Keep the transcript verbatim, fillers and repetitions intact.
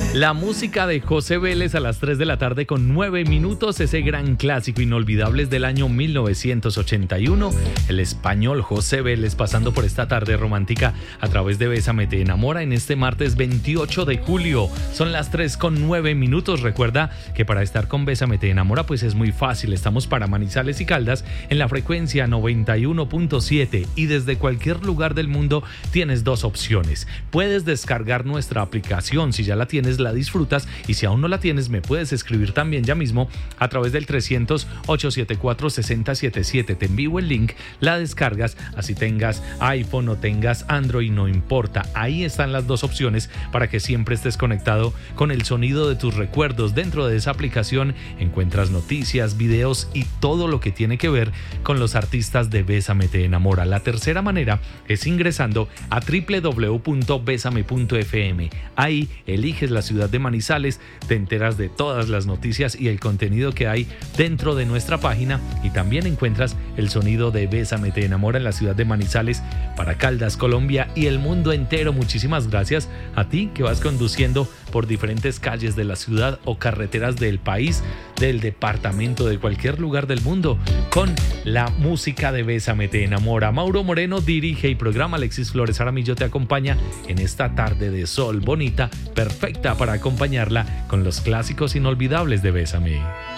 La música de José Vélez a las tres de la tarde con nueve minutos, ese gran clásico inolvidable del año mil novecientos ochenta y uno. El español José Vélez pasando por esta tarde romántica a través de Bésame te enamora en este martes veintiocho de julio. Son las tres con nueve minutos. Recuerda que para estar con Bésame te enamora pues es muy fácil. Estamos para Manizales y Caldas en la frecuencia noventa y uno punto siete y desde cualquier lugar del mundo tienes dos opciones. Puedes descargar nuestra aplicación, si ya la tienes la disfrutas y si aún no la tienes me puedes escribir también ya mismo a través del trescientos, ochocientos setenta y cuatro, sesenta setenta y siete. Te envío el link, la descargas, así tengas iPhone o tengas Android, no importa. Ahí están las dos opciones para que siempre estés conectado con el sonido de tus recuerdos. Dentro de esa aplicación encuentras noticias, videos y todo lo que tiene que ver con los artistas de Bésame te enamora. La tercera manera es ingresando a doble u doble u doble u punto bésame punto efe eme. Ahí eliges la ciudad de Manizales, te enteras de todas las noticias y el contenido que hay dentro de nuestra página y también encuentras el sonido de Bésame te enamora en la ciudad de Manizales para Caldas, Colombia y el mundo entero. Muchísimas gracias a ti que vas conduciendo por diferentes calles de la ciudad o carreteras del país, del departamento, de cualquier lugar del mundo con la música de Bésame te enamora. Mauro Moreno dirige y programa. Alexis Flores Aramillo te acompaña en esta tarde de sol bonita, perfecta para acompañarla con los clásicos inolvidables de Bésame.